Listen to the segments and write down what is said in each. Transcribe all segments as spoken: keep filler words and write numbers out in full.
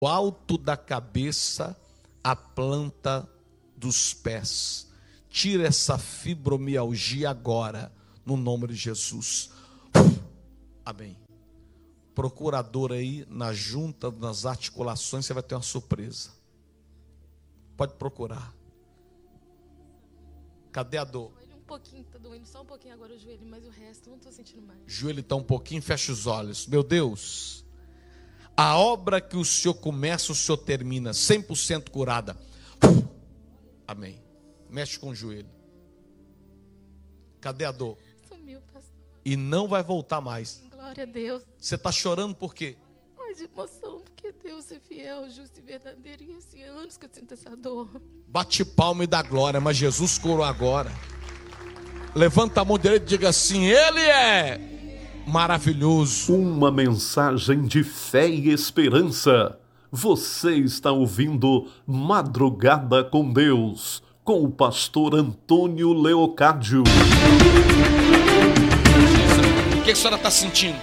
o alto da cabeça, a planta dos pés. Tira essa fibromialgia agora, no nome de Jesus. Amém. Procurador aí, na junta, nas articulações, você vai ter uma surpresa. Pode procurar. Cadê a dor? Um pouquinho, tá doendo só um pouquinho agora o joelho, mas o resto não estou sentindo mais. Joelho está um pouquinho, fecha os olhos. Meu Deus, a obra que o Senhor começa, o Senhor termina, cem por cento curada. Amém. Mexe com o joelho. Cadê a dor? Sumiu, pastor. E não vai voltar mais. Glória a Deus. Você está chorando por quê? Ai, de emoção, porque Deus é fiel, justo e verdadeiro. E assim, há anos que eu sinto essa dor. Bate palma e dá glória, mas Jesus curou agora. Levanta a mão direita e diga assim: Ele é maravilhoso. Uma mensagem de fé e esperança. Você está ouvindo Madrugada com Deus, com o pastor Antônio Leocádio. O que a senhora está sentindo?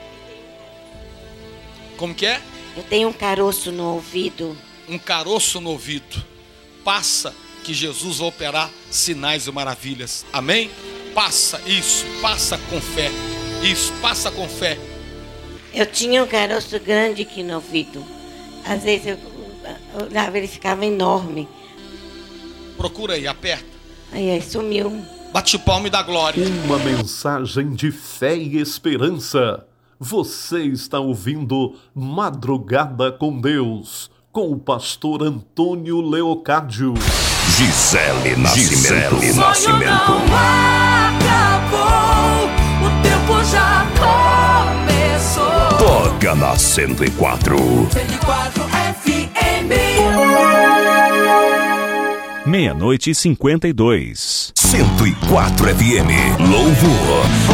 Como que é? Eu tenho um caroço no ouvido. Um caroço no ouvido. Passa, que Jesus vai operar sinais e maravilhas. Amém? Passa, isso, passa com fé. Isso, passa com fé. Eu tinha um caroço grande aqui no ouvido. Às vezes eu olhava, ele ficava enorme. Procura aí, aperta. Aí, aí sumiu. Bate palma e dá glória. Uma mensagem de fé e esperança. Você está ouvindo Madrugada com Deus, com o pastor Antônio Leocádio. Gisele Nascimento. Gisele Nascimento. Não acabou, o tempo já começou. Toca na cento e quatro. cento e quatro F M. Meia-noite e cinquenta e dois. cento e quatro F M. Louvor. Vou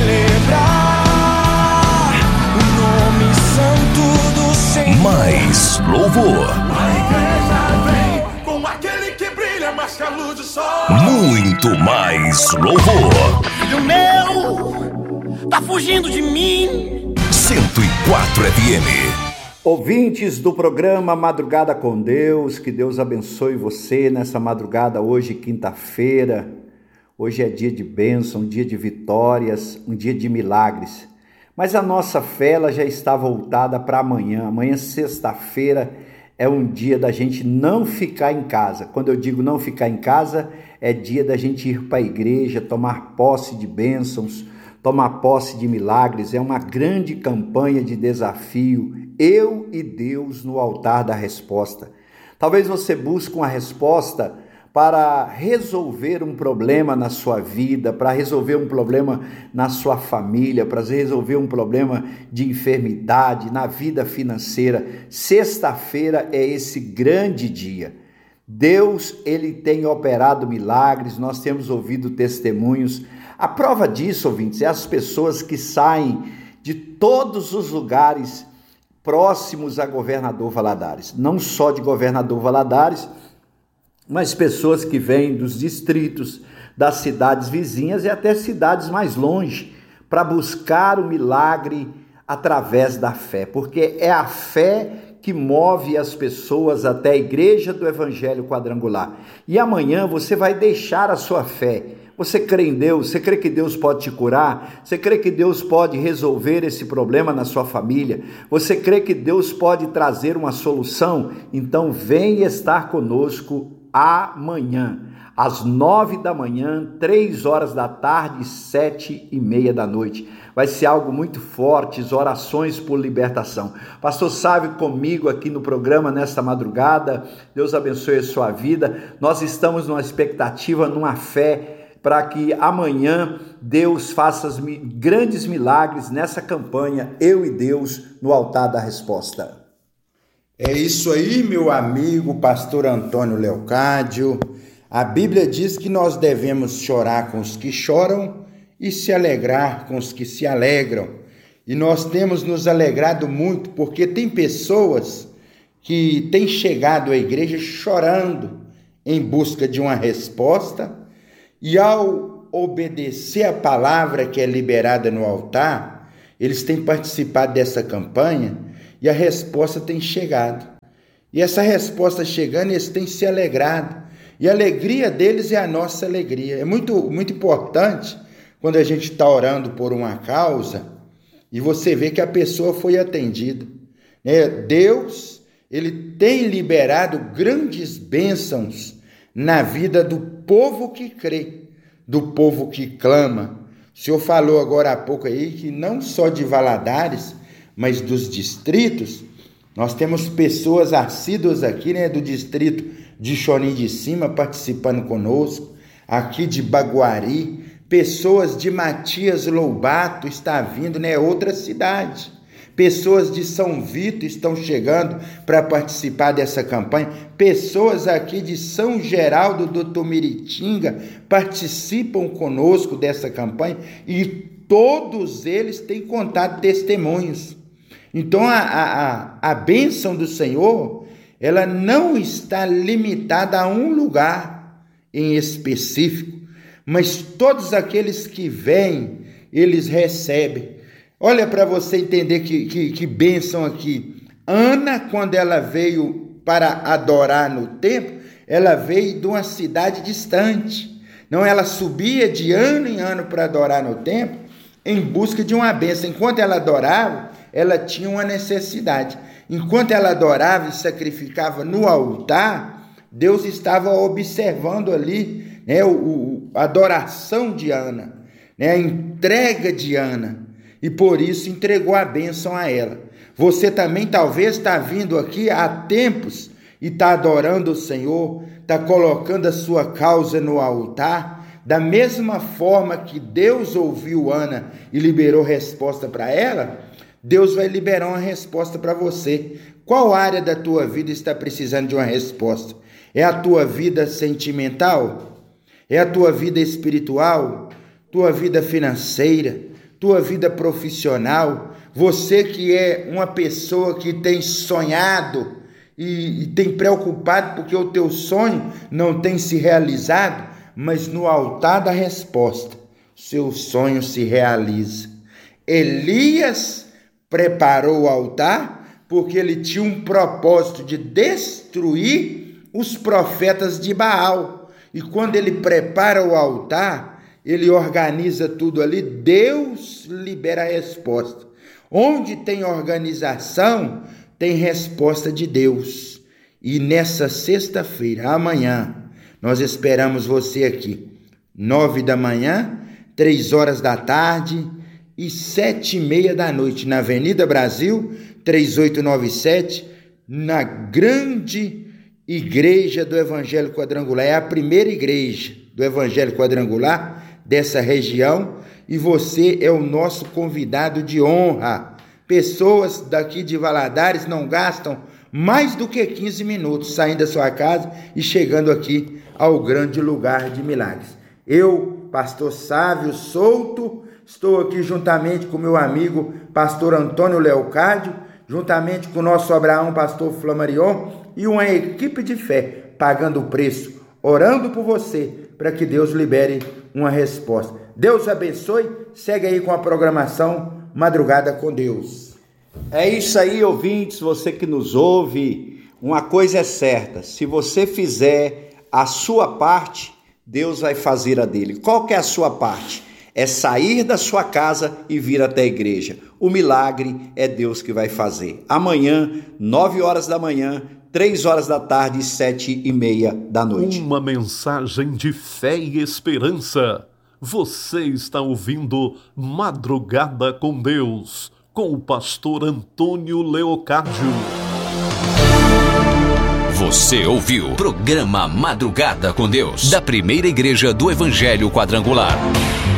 celebrar o nome santo do Senhor. Mais louvor. A igreja vem com aquele que brilha mais que a luz do sol. Muito mais louvor. Filho meu, tá fugindo de mim. cento e quatro F M. Ouvintes do programa Madrugada com Deus, que Deus abençoe você nessa madrugada hoje, quinta-feira. Hoje é dia de bênção, um dia de vitórias, um dia de milagres. Mas a nossa fé ela já está voltada para amanhã. Amanhã, sexta-feira, é um dia da gente não ficar em casa. Quando eu digo não ficar em casa, é dia da gente ir para a igreja, tomar posse de bênçãos, tomar posse de milagres. É uma grande campanha de desafio. Eu e Deus no altar da resposta. Talvez você busque uma resposta para resolver um problema na sua vida, para resolver um problema na sua família, para resolver um problema de enfermidade, na vida financeira. Sexta-feira é esse grande dia. Deus, ele tem operado milagres, nós temos ouvido testemunhos. A prova disso, ouvintes, é as pessoas que saem de todos os lugares próximos a Governador Valadares, não só de Governador Valadares, mas pessoas que vêm dos distritos, das cidades vizinhas e até cidades mais longe, para buscar o milagre através da fé, porque é a fé que move as pessoas até a igreja do Evangelho Quadrangular. E amanhã você vai deixar a sua fé. Você crê em Deus? Você crê que Deus pode te curar? Você crê que Deus pode resolver esse problema na sua família? Você crê que Deus pode trazer uma solução? Então vem estar conosco amanhã, às nove da manhã, três horas da tarde, sete e meia da noite. Vai ser algo muito forte, orações por libertação. Pastor Sávio comigo aqui no programa nesta madrugada. Deus abençoe a sua vida. Nós estamos numa expectativa, numa fé, para que amanhã Deus faça os grandes milagres nessa campanha, Eu e Deus, no altar da resposta. É isso aí, meu amigo pastor Antônio Leocádio. A Bíblia diz que nós devemos chorar com os que choram e se alegrar com os que se alegram. E nós temos nos alegrado muito porque tem pessoas que têm chegado à igreja chorando em busca de uma resposta. E ao obedecer a palavra que é liberada no altar, eles têm participado dessa campanha e a resposta tem chegado. E essa resposta chegando, eles têm se alegrado. E a alegria deles é a nossa alegria. É muito, muito importante quando a gente está orando por uma causa e você vê que a pessoa foi atendida. Né? Deus, ele tem liberado grandes bênçãos na vida do povo que crê, do povo que clama. O senhor falou agora há pouco aí que não só de Valadares, mas dos distritos, nós temos pessoas assíduas aqui, né, do distrito de Chorim de Cima participando conosco, aqui de Baguari, pessoas de Matias Loubato está vindo, né, outra cidade. Pessoas de São Vito estão chegando para participar dessa campanha. Pessoas aqui de São Geraldo do Tumiritinga participam conosco dessa campanha e todos eles têm contado testemunhos. Então, a, a, a bênção do Senhor, ela não está limitada a um lugar em específico, mas todos aqueles que vêm, eles recebem. Olha para você entender que, que, que bênção aqui. Ana, quando ela veio para adorar no templo, ela veio de uma cidade distante. Não, ela subia de ano em ano para adorar no templo em busca de uma bênção. Enquanto ela adorava, ela tinha uma necessidade. Enquanto ela adorava e sacrificava no altar, Deus estava observando ali, né, o, o, a adoração de Ana, né, a entrega de Ana. E por isso entregou a bênção a ela. Você também talvez está vindo aqui há tempos e está adorando o Senhor, está colocando a sua causa no altar, da mesma forma que Deus ouviu Ana e liberou resposta para ela, Deus vai liberar uma resposta para você. Qual área da tua vida está precisando de uma resposta? É a tua vida sentimental? É a tua vida espiritual? Tua vida financeira? Tua vida profissional? Você que é uma pessoa que tem sonhado e, e tem preocupado porque o teu sonho não tem se realizado, mas no altar da resposta, seu sonho se realiza. Elias preparou o altar porque ele tinha um propósito de destruir os profetas de Baal. E quando ele prepara o altar, ele organiza tudo ali, Deus libera a resposta. Onde tem organização, tem resposta de Deus. E nessa sexta-feira, amanhã, nós esperamos você aqui, nove da manhã, três horas da tarde e sete e meia da noite, na Avenida Brasil, três oito nove sete, na grande igreja do Evangelho Quadrangular. É a primeira igreja do Evangelho Quadrangular dessa região e você é o nosso convidado de honra. Pessoas daqui de Valadares não gastam mais do que quinze minutos saindo da sua casa e chegando aqui ao grande lugar de milagres. Eu, pastor Sávio Souto, estou aqui juntamente com meu amigo pastor Antônio Leocádio, juntamente com o nosso Abraão, pastor Flamarion, e uma equipe de fé, pagando o preço, orando por você, para que Deus libere uma resposta. Deus abençoe, segue aí com a programação Madrugada com Deus. É isso aí, ouvintes, você que nos ouve, uma coisa é certa, se você fizer a sua parte, Deus vai fazer a dele. Qual que é a sua parte? É sair da sua casa e vir até a igreja. O milagre é Deus que vai fazer. Amanhã, nove horas da manhã, três horas da tarde e sete e meia da noite. Uma mensagem de fé e esperança. Você está ouvindo Madrugada com Deus, com o pastor Antônio Leocádio. Você ouviu programa Madrugada com Deus, da Primeira Igreja do Evangelho Quadrangular.